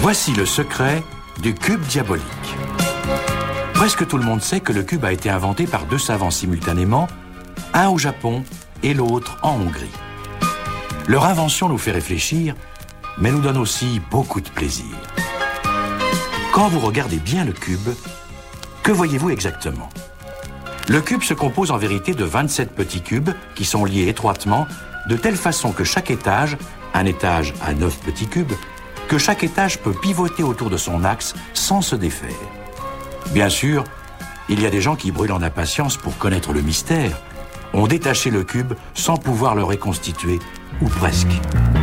Voici le secret du cube diabolique. Presque tout le monde sait que le cube a été inventé par 2 savants simultanément, un au Japon et l'autre en Hongrie. Leur invention nous fait réfléchir, mais nous donne aussi beaucoup de plaisir. Quand vous regardez bien le cube, que voyez-vous exactement? Le cube se compose en vérité de 27 petits cubes qui sont liés étroitement de telle façon que chaque étage, un étage à 9 petits cubes, que chaque étage peut pivoter autour de son axe sans se défaire. Bien sûr, il y a des gens qui brûlent en impatience pour connaître le mystère, ont détaché le cube sans pouvoir le reconstituer, ou presque.